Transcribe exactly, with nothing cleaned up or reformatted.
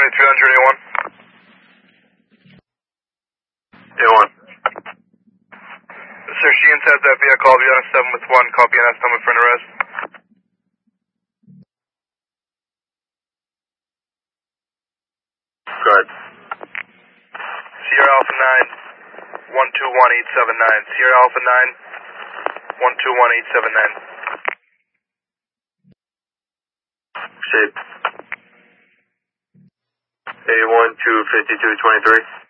twenty-two hundred, A one. A one. Sir, Sheehan says that via call, be on a seven with one, copy N S number for an arrest. Go ahead. Sierra Alpha nine, one two one eight seven nine. Sierra Alpha nine, one two one eight seven nine. Shape. A one two fifty-two twenty-three.